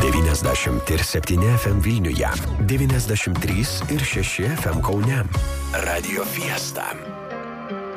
90,7 FM Vilniuje, 93 ir 6 FM Kaune. Radio Fiesta.